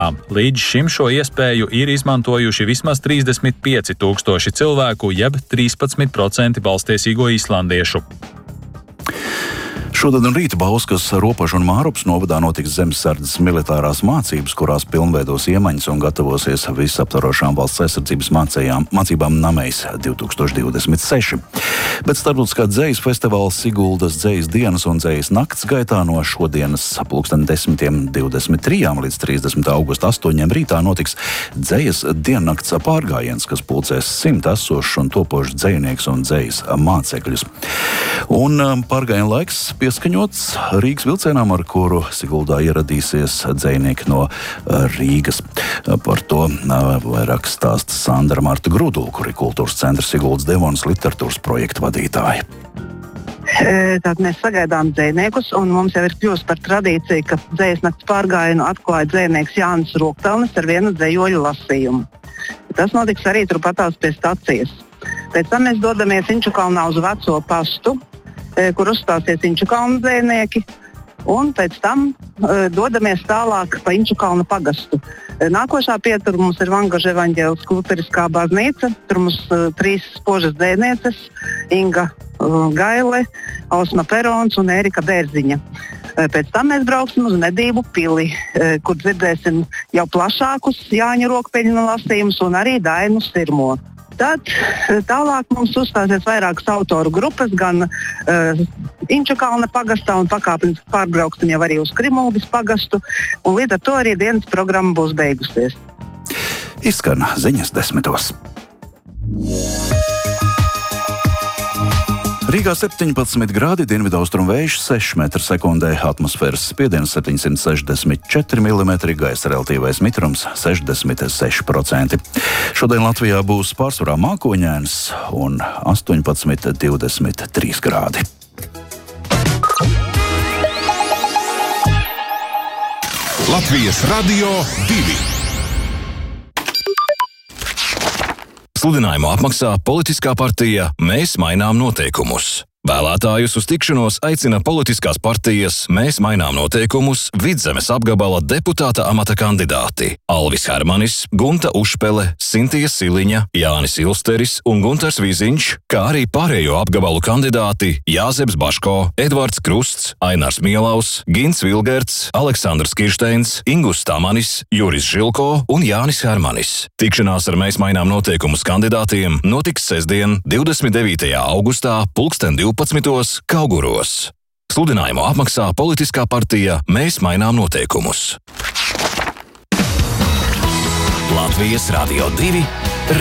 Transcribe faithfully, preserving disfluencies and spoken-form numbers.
Līdz šim šo iespēju ir izmantojuši vismaz trīsdesmit pieci tūkstoši cilvēku, jeb trīspadsmit procenti balstiesīgo islandiešu. Šodien un rīt Bauskas, Ropažu un Mārupas novadā notiks zemesardzes militārās mācības, kurās pilnveidos iemaņas un gatavosies visaptvarošām valsts aizsardzības mācējām, mācībām Namejs divi tūkstoši divdesmit seši. Bet starptautiskā dzejas festivāls Siguldas dzejas dienas un dzejas nakts gaitā no šodienas pulksten desmitiem divdesmit trijām līdz trīsdesmitā augusta astoņiem rītā notiks dzejas diennakts pārgājiens, kas pulcēs simt esošus un topošus dzejnieks un dzejas mācekļus. Un pārgājiena laiks pieskaņots Rīgas vilcienām, ar kuru Siguldā ieradīsies dzejnieki no Rīgas. Par to vairāk stāsta Sandra Marta Grudula, kur ir kultūras centra Siguldas Devonas literatūras projekta vadītāja. Tātad mēs sagaidām dzejniekus, un mums jau ir kļūst par tradīciju, ka dzejas nakts pārgājienu atklāja dzejnieks Jānis Roktelnis ar vienu dzejoļu lasījumu. Tas notiks arī turpatās pie stacijas. Pēc tam mēs dodamies Inčukalnā uz veco pastu, kur uzstāsies Inčukalna dzejnieki, un pēc tam uh, dodamies tālāk pa Inčukalna pagastu. Nākošā pietura mums ir Vangaža evaņģēliskā luteriskā baznīca, tur mums uh, trīs spožas dzejnieces, Inga uh, Gaile, Osma Perons un Ērika Bērziņa. Uh, pēc tam mēs brauksim uz Medību pili, uh, kur dzirdēsim jau plašākus Jāņa Rokpeļņa lasījumus un arī Dainu Sirmo. Tad tālāk mums uzstāsies vairākas autoru grupas, gan uh, Inčukalna pagastā un pakāpeniski pārbrauksim jau arī uz Krimuldas pagastu, un līdz ar to arī dienas programma būs beigusies. Izskan ziņas desmitos. Rīgā septiņpadsmit grādi, dienvidaustrumu vējš seši metri sekundē, atmosfēras spiediens septiņsimt sešdesmit četri milimetri, gaisa relatīvais mitrums sešdesmit seši procenti. Šodien Latvijā būs pārsvarā mākoņains un astoņpadsmit divdesmit trīs grādi. Latvijas Radio divi. Sludinājumu apmaksā politiskā partija Mēs mainām noteikumus. Vēlētājus uz tikšanos aicina politiskās partijas Mēs mainām noteikumus Vidzemes apgabala deputāta amata kandidāti Alvis Hermanis, Gunta Ušpele, Sintija Siliņa, Jānis Ilsteris un Guntars Viziņš, kā arī pārējo apgabalu kandidāti Jāzeps Baško, Edvards Krusts, Ainārs Mielaus, Gints Vilgerts, Aleksandrs Kirsteins, Ingus Tamanis, Juris Žilko un Jānis Hermanis. Tikšanās ar Mēs mainām noteikumus kandidātiem notiks sestdien, divdesmit devītajā augustā, pulksten divpadsmitos Kauguros. Sludinājumu apmaksā politiskā partija Mēs mainām noteikumus. Latvijas Radio divi